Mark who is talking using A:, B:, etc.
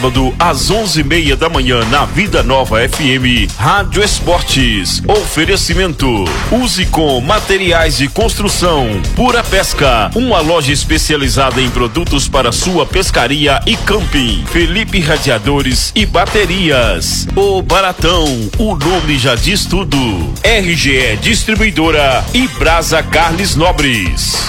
A: às 11:30 da manhã na Vida Nova FM Rádio Esportes. Oferecimento: use com materiais de construção. Pura Pesca, uma loja especializada em produtos para sua pescaria e camping. Felipe Radiadores e Baterias. O Baratão, o nome já diz tudo. RGE Distribuidora e Brasa Carles Nobres.